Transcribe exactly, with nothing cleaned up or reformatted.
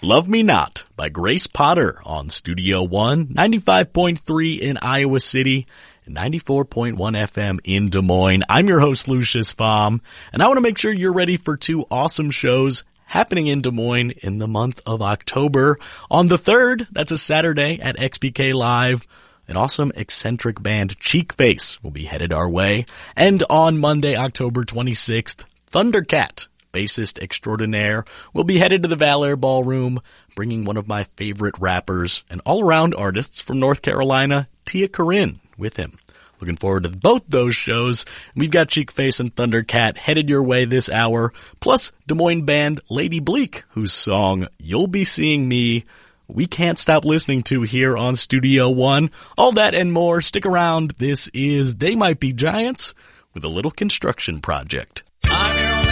Love Me Not by Grace Potter on Studio One, ninety-five point three in Iowa City, and ninety-four point one F M in Des Moines. I'm your host, Lucius Pflaum, and I want to make sure you're ready for two awesome shows happening in Des Moines in the month of October. On the third, that's a Saturday at X P K Live, an awesome eccentric band, Cheek Face, will be headed our way. And on Monday, October twenty-sixth, Thundercat, bassist extraordinaire, will be headed to the Valair Ballroom, bringing one of my favorite rappers and all-around artists from North Carolina, Tia Corinne, with him. Looking forward to both those shows. We've got Cheek Face and Thundercat headed your way this hour, plus Des Moines band Lady Bleak, whose song You'll Be Seeing Me we can't stop listening to here on Studio One. All that and more. Stick around. This is They Might Be Giants with a Little Construction Project.